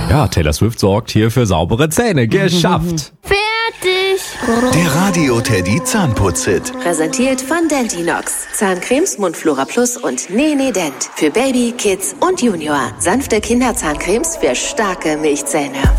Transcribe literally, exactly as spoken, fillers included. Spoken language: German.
Ja, Taylor Swift sorgt hier für saubere Zähne. Geschafft. Fertig. Der Radio Teddy Zahnputz-Hit. Präsentiert von Dentinox. Zahncremes, Mundflora Plus und Nene Dent. Für Baby, Kids und Junior. Sanfte Kinderzahncremes für starke Milchzähne.